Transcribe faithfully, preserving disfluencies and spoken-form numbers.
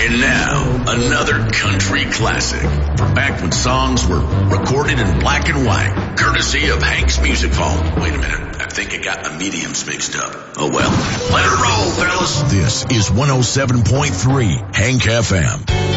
And now, another country classic. From back when songs were recorded in black and white, courtesy of Hank's Music Hall. Wait a minute, I think I got my mediums mixed up. Oh well, let it roll, fellas. This is one oh seven point three Hank F M.